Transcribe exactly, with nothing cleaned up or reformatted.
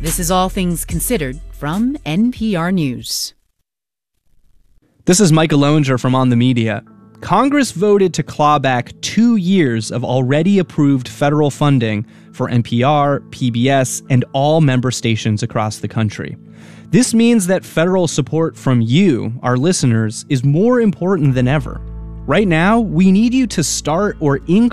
This is All Things Considered from N P R News. This is Micah Loenger from On the Media. Congress voted to claw back two years of already approved federal funding for N P R, P B S, and all member stations across the country. This means that federal support from you, our listeners, is more important than ever. Right now, we need you to start or increase